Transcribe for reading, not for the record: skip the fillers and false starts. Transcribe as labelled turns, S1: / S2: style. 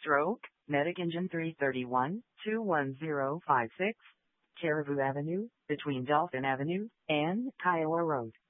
S1: Stroke, Medic Engine 331, 21056, Caribou Avenue, between Dolphin Avenue and Kiowa Road.